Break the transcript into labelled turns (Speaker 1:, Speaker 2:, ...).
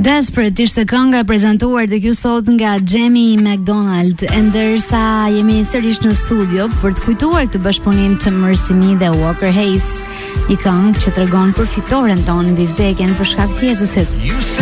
Speaker 1: Desperate ishte kënga e prezantuar dhe kjo sot nga Jamie McDonald, ndërsa jemi sërish në studio për të kujtuar këtë bashkëpunim të Mercy Me dhe Walker Hayes, një këngë që tregon për fitoren tonë mbi vdekjen për shkak të Jezusit.